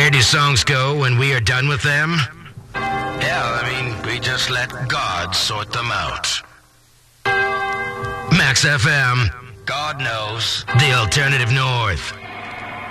Where do songs go when we are done with them? Hell, we just let God sort them out. Max FM. God knows. The Alternative North.